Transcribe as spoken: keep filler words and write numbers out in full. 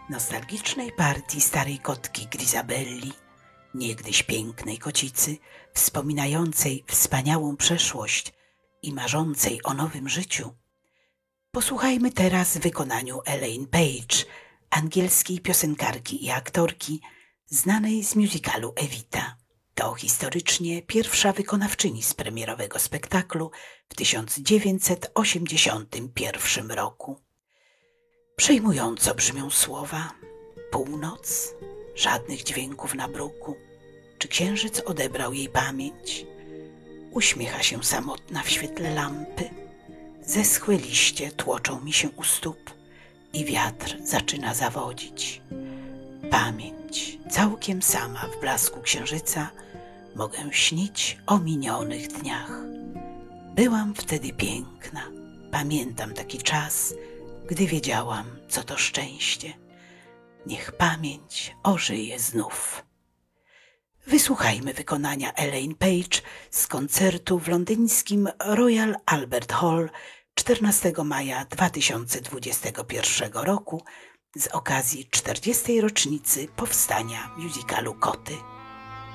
nostalgicznej partii starej kotki Grizabelli, niegdyś pięknej kocicy, wspominającej wspaniałą przeszłość i marzącej o nowym życiu. Posłuchajmy teraz w wykonaniu Elaine Paige, angielskiej piosenkarki i aktorki, znanej z musicalu Evita. To historycznie pierwsza wykonawczyni z premierowego spektaklu w tysiąc dziewięćset osiemdziesiątym pierwszym roku. Przejmująco brzmią słowa: północ, żadnych dźwięków na bruku. Czy księżyc odebrał jej pamięć? Uśmiecha się samotna w świetle lampy. Zeschłe liście tłoczą mi się u stóp i wiatr zaczyna zawodzić. Pamięć, całkiem sama w blasku księżyca, mogę śnić o minionych dniach. Byłam wtedy piękna, pamiętam taki czas, gdy wiedziałam, co to szczęście. Niech pamięć ożyje znów. Wysłuchajmy wykonania Elaine Paige z koncertu w londyńskim Royal Albert Hall czternastego maja dwa tysiące dwudziestego pierwszego roku z okazji czterdziestej rocznicy powstania musicalu Koty.